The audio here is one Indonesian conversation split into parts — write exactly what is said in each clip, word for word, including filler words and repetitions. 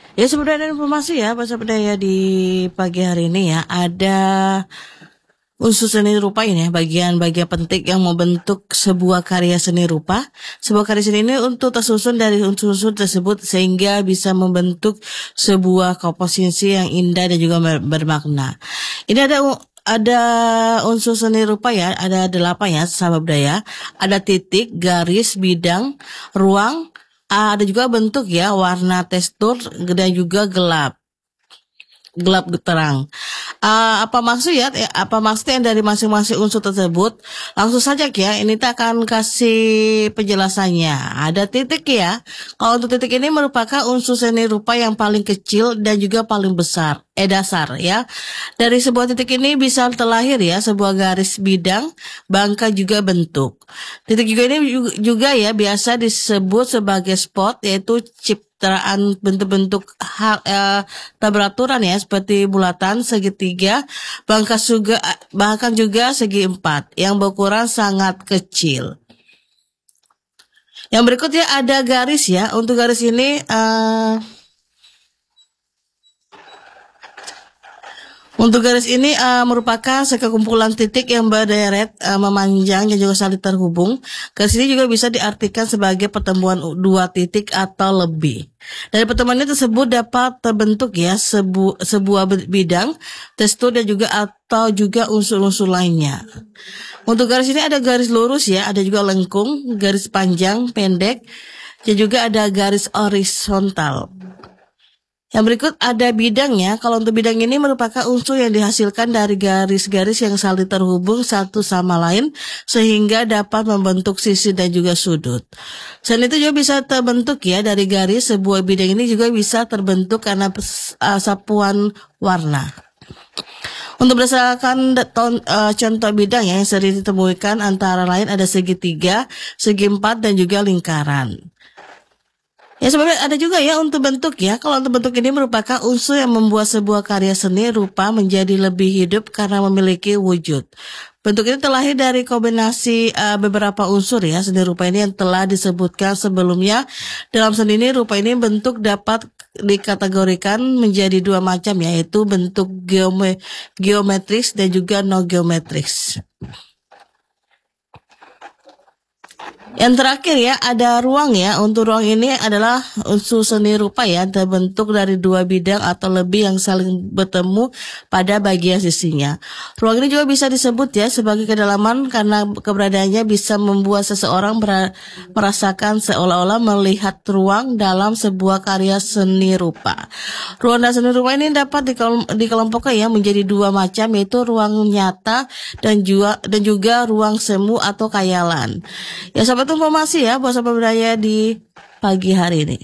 Ya sebenarnya ada informasi ya, Pak Sabdaya di pagi hari ini ya, ada unsur seni rupa ini ya, bagian-bagian penting yang membentuk sebuah karya seni rupa. Sebuah karya seni ini untuk tersusun dari unsur-unsur tersebut sehingga bisa membentuk sebuah komposisi yang indah dan juga ber- bermakna. Ini ada u- ada unsur seni rupa ya, ada delapan ya, sahabat budaya. Ada titik, garis, bidang, ruang, ah, ada juga bentuk ya, warna, tekstur, dan juga gelap gelap terang. Ah, apa maksud ya? Eh, Apa maksudnya dari masing-masing unsur tersebut? Langsung saja ya, ini kita akan kasih penjelasannya. Ada titik ya. Kalau untuk titik ini merupakan unsur seni rupa yang paling kecil dan juga paling besar. Eh dasar ya. Dari sebuah titik ini bisa terlahir ya sebuah garis bidang, bangka juga bentuk. Titik juga ini juga, juga ya biasa disebut sebagai spot, yaitu ciptaan bentuk-bentuk hal eh, tak beraturan ya seperti bulatan, segitiga, bangka juga bahkan juga segi empat yang berukuran sangat kecil. Yang berikutnya ada garis ya. Untuk garis ini eh, Untuk garis ini uh, merupakan sekumpulan titik yang berderet, uh, memanjang dan juga saling terhubung. Garis ini juga bisa diartikan sebagai pertemuan dua titik atau lebih. Dari pertemuan ini tersebut dapat terbentuk ya sebu sebuah bidang, tekstur dan juga atau juga unsur-unsur lainnya. Untuk garis ini ada garis lurus ya, ada juga lengkung, garis panjang, pendek, dan juga ada garis horizontal. Yang berikut ada bidangnya. Kalau untuk bidang ini merupakan unsur yang dihasilkan dari garis-garis yang saling terhubung satu sama lain sehingga dapat membentuk sisi dan juga sudut. Selain itu juga bisa terbentuk ya dari garis. Sebuah bidang ini juga bisa terbentuk karena uh, sapuan warna. Untuk berdasarkan ton, uh, contoh bidang yang sering ditemukan antara lain ada segitiga, segi empat dan juga lingkaran. Ya sebenarnya ada juga ya untuk bentuk ya. Kalau untuk bentuk ini merupakan unsur yang membuat sebuah karya seni rupa menjadi lebih hidup karena memiliki wujud. Bentuk ini terlahir dari kombinasi uh, beberapa unsur ya seni rupa ini yang telah disebutkan sebelumnya. Dalam seni ini rupa ini bentuk dapat dikategorikan menjadi dua macam yaitu bentuk geome geometris dan juga non geometris. Yang terakhir ya ada ruang ya. Untuk ruang ini adalah unsur seni rupa ya terbentuk dari dua bidang atau lebih yang saling bertemu pada bagian sisinya. Ruang ini juga bisa disebut ya sebagai kedalaman karena keberadaannya bisa membuat seseorang merasakan seolah-olah melihat ruang dalam sebuah karya seni rupa. Ruang dan seni rupa ini dapat dikelompokkan ya menjadi dua macam yaitu ruang nyata dan juga dan juga ruang semu atau khayalan. Ya sahabat informasi ya buat sahabat budaya di pagi hari ini.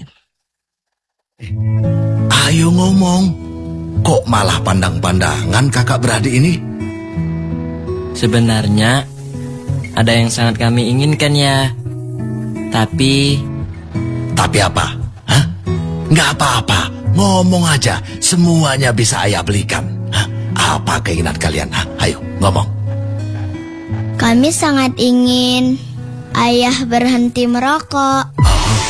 Ayo ngomong, kok malah pandang-pandangan kakak beradik ini? Sebenarnya ada yang sangat kami inginkan ya. Tapi Tapi apa? Hah? Nggak apa-apa, ngomong aja, semuanya bisa ayah belikan. Hah? Apa keinginan kalian? Hah? Ayo ngomong. Kami sangat ingin ayah berhenti merokok.